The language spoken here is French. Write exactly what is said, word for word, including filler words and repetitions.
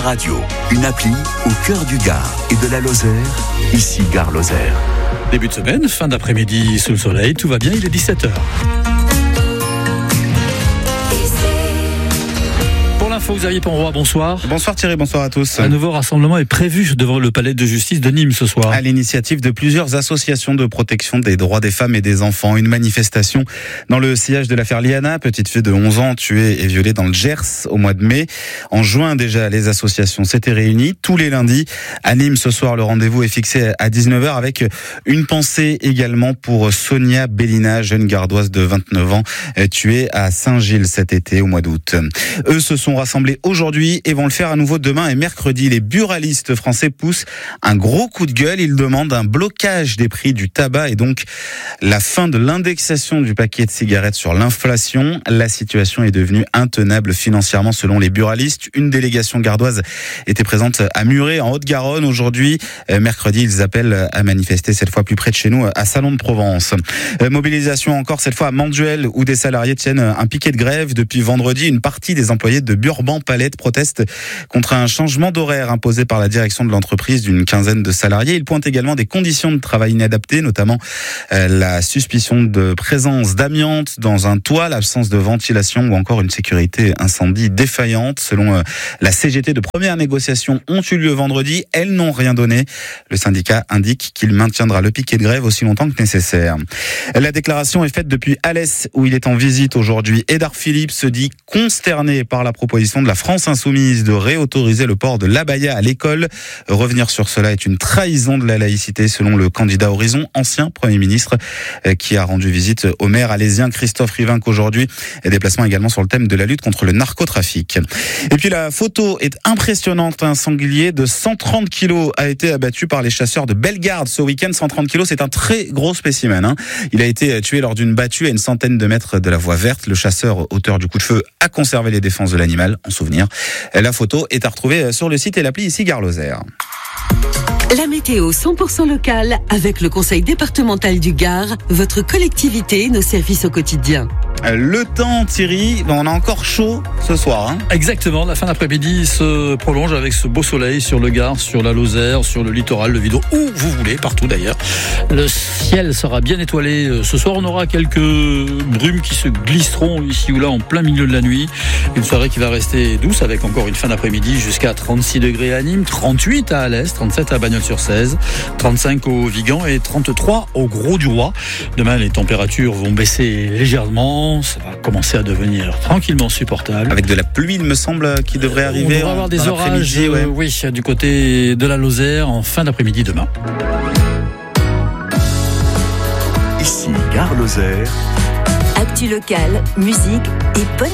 Radio, une appli au cœur du Gard et de la Lozère, ici Gare Lozère. Début de semaine, fin d'après-midi sous le soleil, tout va bien, il est dix-sept heures. Pour l'info, Xavier Ponroy, bonsoir. Bonsoir Thierry, bonsoir à tous. Un nouveau rassemblement est prévu devant le palais de justice de Nîmes ce soir. À l'initiative de plusieurs associations de protection des droits des femmes et des enfants. Une manifestation dans le sillage de l'affaire Liana, petite fille de onze ans tuée et violée dans le Gers au mois de mai. En juin déjà, les associations s'étaient réunies tous les lundis. À Nîmes ce soir, le rendez-vous est fixé à dix-neuf heures avec une pensée également pour Sonia Bellina, jeune gardoise de vingt-neuf ans, tuée à Saint-Gilles cet été au mois d'août. Eux se sont rassemblés aujourd'hui et vont le faire à nouveau demain et mercredi. Les buralistes français poussent un gros coup de gueule. Ils demandent un blocage des prix du tabac et donc la fin de l'indexation du paquet de cigarettes sur l'inflation. La situation est devenue intenable financièrement selon les buralistes. Une délégation gardoise était présente à Muret en Haute-Garonne aujourd'hui. Mercredi, ils appellent à manifester cette fois plus près de chez nous à Salon de Provence. Mobilisation encore cette fois à Manduel où des salariés tiennent un piquet de grève depuis vendredi. Une partie des employés de Burban Palette proteste contre un changement d'horaire imposé par la direction de l'entreprise d'une quinzaine de salariés. Ils pointent également des conditions de travail inadaptées, notamment euh, la suspicion de présence d'amiante dans un toit, l'absence de ventilation ou encore une sécurité incendie défaillante. Selon euh, la C G T, de premières négociations ont eu lieu vendredi. Elles n'ont rien donné. Le syndicat indique qu'il maintiendra le piquet de grève aussi longtemps que nécessaire. La déclaration est faite depuis Alès où il est en visite aujourd'hui. Édard Philippe se dit consterné par la proposition de la France Insoumise de réautoriser le port de l'abaya à l'école. Revenir sur cela est une trahison de la laïcité selon le candidat Horizon, ancien Premier ministre, qui a rendu visite au maire alésien Christophe Rivinc aujourd'hui. Déplacement également sur le thème de la lutte contre le narcotrafic. Et puis la photo est impressionnante. Un sanglier de cent trente kilos a été abattu par les chasseurs de Bellegarde ce week-end. cent trente kilos, c'est un très gros spécimen. Hein. Il a été tué lors d'une battue à une centaine de mètres de la voie verte. Le chasseur, auteur du coup de feu, a conservé les défenses de l'animal en souvenir. La photo est à retrouver sur le site et l'appli ici Gare Lozère. La météo cent pour cent locale avec le Conseil départemental du Gard, votre collectivité, nos services au quotidien. Le temps, Thierry, on a encore chaud ce soir. Hein. Exactement, la fin d'après-midi se prolonge avec ce beau soleil sur le Gard, sur la Lozère, sur le littoral, le Vido, où vous voulez, partout d'ailleurs. Le ciel sera bien étoilé. Ce soir, on aura quelques brumes qui se glisseront ici ou là en plein milieu de la nuit. Une soirée qui va rester douce avec encore une fin d'après-midi jusqu'à trente-six degrés à Nîmes, trente-huit à Alès, trente-sept à Bagnols-sur-Cèze, trente-cinq au Vigan et trente-trois au Grau-du-Roi. Demain, les températures vont baisser légèrement. Ça va commencer à devenir tranquillement supportable. Avec de la pluie, il me semble, qui devrait arriver. On va avoir des orages ouais. euh, oui, du côté de la Lozère en fin d'après-midi demain. Ici Gare Lozère. Actu locale, musique et bonne